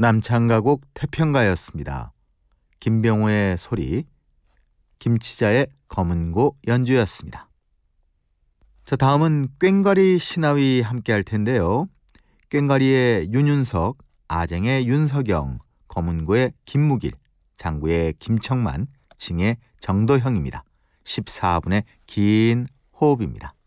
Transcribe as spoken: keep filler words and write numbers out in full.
남창가곡 태평가였습니다. 김병호의 소리, 김치자의 검은고 연주였습니다. 자, 다음은 꽹과리 신하위 함께 할 텐데요. 꽹과리의 윤윤석, 아쟁의 윤석영, 검은고의 김무길, 장구의 김청만, 징의 정도형입니다. 십사 분의 긴 호흡입니다.